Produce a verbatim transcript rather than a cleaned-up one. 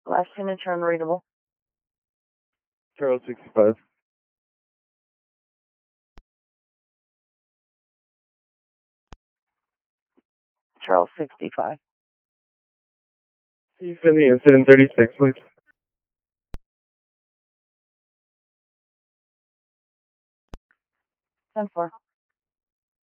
Last signature unreadable. Charles sixty-five. Charles sixty-five. Can you send the incident thirty-six, please? ten four.